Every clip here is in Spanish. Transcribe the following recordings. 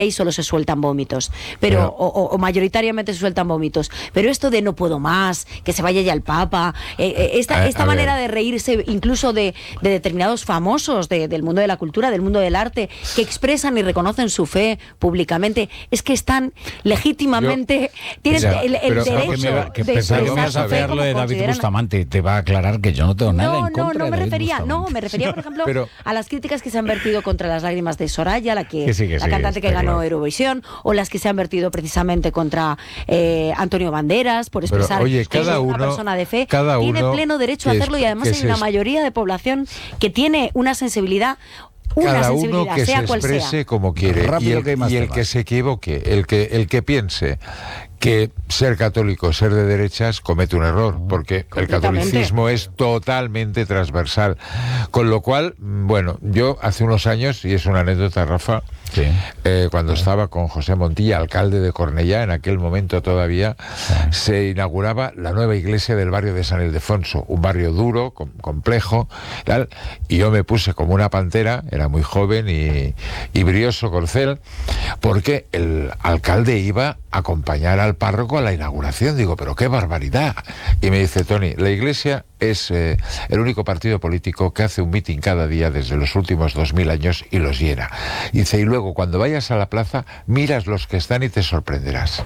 y solo se sueltan vómitos, o mayoritariamente se sueltan vómitos, pero esto de no puedo más, que se vaya ya el Papa, esta manera de reírse incluso de determinados famosos del mundo de la cultura, del mundo del arte, que expresan y reconocen su fe públicamente, es que están legítimamente, tienen el derecho que de pensaba que expresar ibas a su fe ver lo como de David consideran. Bustamante, te va a aclarar que yo no tengo nada en contra de David Bustamante. Me refería, por ejemplo, Pero- a las críticas que se han vertido contra las lágrimas de Soraya, la cantante que está ganó claro. Eurovisión, o las que se han vertido precisamente contra Antonio Banderas por expresar Pero, oye, que es cada una uno- persona de fe, cada tiene uno pleno derecho a que hacerlo, y además que hay se una es- mayoría de población que tiene una sensibilidad, Cada uno que se sea cual exprese sea. como quiere. Rápido, y que hay más el temas. que se equivoque, el que piense que ser católico, ser de derechas, comete un error, porque el Completamente. catolicismo es totalmente transversal. Con lo cual, bueno, yo hace unos años, y es una anécdota, Rafa, Sí. cuando estaba con José Montilla, alcalde de Cornellá, en aquel momento todavía, se inauguraba la nueva iglesia del barrio de San Ildefonso, un barrio duro, complejo, tal, y yo me puse como una pantera, era muy joven y brioso, corcel, porque el alcalde iba a acompañar al párroco a la inauguración. Digo, pero qué barbaridad. Y me dice, Tony, la iglesia es el único partido político que hace un mitin cada día desde los últimos 2000 años y los llena. Dice, y luego cuando vayas a la plaza, miras los que están y te sorprenderás.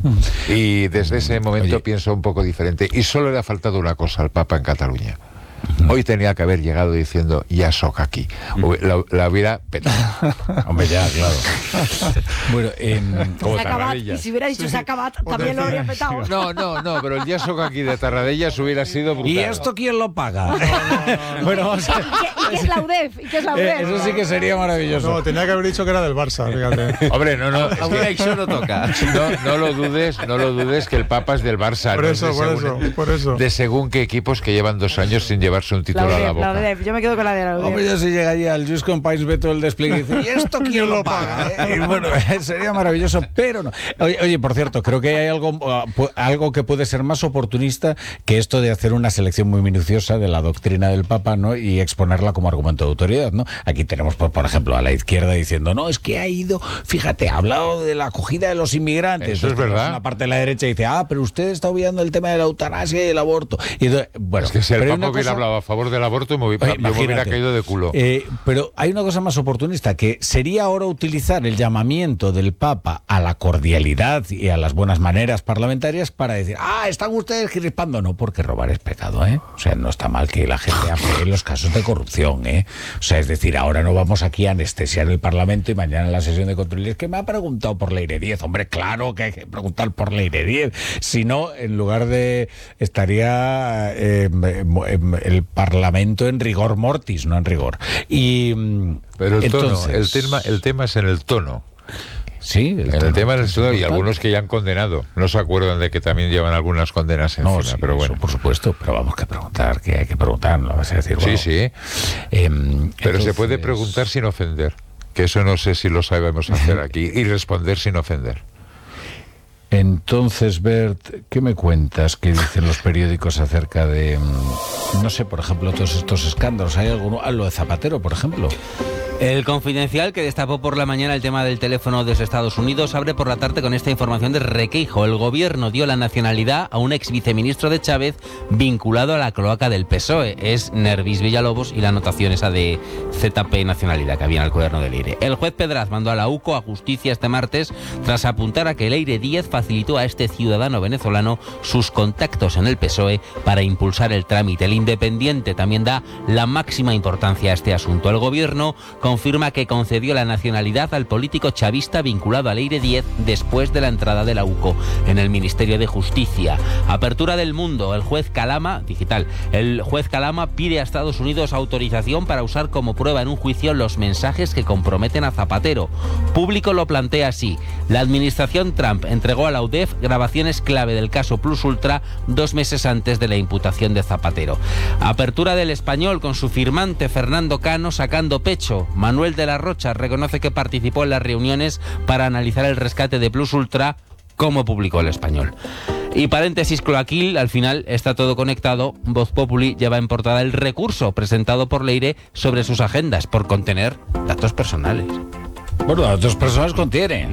Y desde ese momento pienso un poco diferente. Y solo le ha faltado una cosa al Papa en Cataluña. Hoy tenía que haber llegado diciendo, ya soc aquí. La hubiera petado. Hombre, ya, claro. Bueno, Como Se ha acabat, Tarradellas. y si hubiera dicho se ha acabat, también lo habría petado. No, pero el ya soc aquí de Tarradellas hubiera sido brutal. ¿y esto quién lo paga? Bueno, vamos a... ¿Y qué es la UDEF? ¿Y qué es la UDEF? eso sí que sería maravilloso. No, tenía que haber dicho que era del Barça, fíjate. Hombre, no. Aún eso no toca. No lo dudes que el Papa es del Barça. Por no eso, es de por eso. De según qué equipos que llevan 2 años sin llevarse un título a la boca. UDEF, yo me quedo con la de la UDEF. Hombre, ya se llega allí al Just con País ve todo el despliegue y dice, ¿y esto quién lo paga? Y bueno, sería maravilloso, pero no. Oye, por cierto, creo que hay algo que puede ser más oportunista que esto de hacer una selección muy minuciosa de la doctrina del Papa, ¿no? Y exponerla como argumento de autoridad, ¿no? Aquí tenemos, por ejemplo, a la izquierda diciendo, no, es que ha ido, fíjate, ha hablado de la acogida de los inmigrantes. Eso es Entonces, verdad. Una parte de la derecha dice, pero usted está obviando el tema de la eutanasia y el aborto. Y entonces, bueno, Es que si el pero hay Papa una hubiera cosa- hablado a favor del aborto, yo me hubiera Imagínate. caído de culo. Pero hay una cosa más oportunista, que sería ahora utilizar el llamamiento del Papa a la cordialidad y a las buenas maneras parlamentarias para decir, están ustedes crispando. No, porque robar es pecado, ¿eh? O sea, no está mal que la gente hable en los casos de corrupción, ¿eh? O sea, es decir, ahora no vamos aquí a anestesiar el Parlamento y mañana en la sesión de control es que me ha preguntado por Leire 10. Hombre, claro que hay que preguntar por Leire 10. Si no, en lugar de... estaría el Parlamento en rigor mortis, no en rigor. Y Pero el tono, entonces, el tema es en el tono. Sí, El tema es el tono, y total. algunos que ya han condenado. No se acuerdan de que también llevan algunas condenas encima, No, sí, pero bueno. eso, por supuesto, pero vamos que preguntar, que hay que preguntar, no vas a decir, bueno, Sí. Pero se puede preguntar sin ofender. Que eso no sé si lo sabemos hacer aquí. Y responder sin ofender. Entonces, Bert, ¿qué me cuentas? ¿Qué dicen los periódicos acerca de, no sé, por ejemplo, todos estos escándalos? ¿Hay alguno? Lo de Zapatero, por ejemplo. El Confidencial, que destapó por la mañana el tema del teléfono desde Estados Unidos, abre por la tarde con esta información de Requeijo. El gobierno dio la nacionalidad a un ex viceministro de Chávez vinculado a la cloaca del PSOE. Es Nervis Villalobos, y la anotación esa de ZP nacionalidad que había en el cuaderno del Leire. El juez Pedraz mandó a la UCO a justicia este martes tras apuntar a que Leire 10 facilitó a este ciudadano venezolano sus contactos en el PSOE para impulsar el trámite. El Independiente también da la máxima importancia a este asunto. El gobierno confirma que concedió la nacionalidad al político chavista vinculado a Leire 10 después de la entrada de la UCO en el Ministerio de Justicia. Apertura del Mundo. El juez Calama pide a Estados Unidos autorización para usar como prueba en un juicio los mensajes que comprometen a Zapatero. Público lo plantea así: la administración Trump entregó a la UDEF grabaciones clave del caso Plus Ultra 2 meses antes de la imputación de Zapatero. Apertura del Español, con su firmante Fernando Cano sacando pecho. Manuel de la Rocha reconoce que participó en las reuniones para analizar el rescate de Plus Ultra, como publicó el Español. Y paréntesis cloaquil, al final está todo conectado. Voz Populi lleva en portada el recurso presentado por Leire sobre sus agendas por contener datos personales. Bueno, datos personales contienen.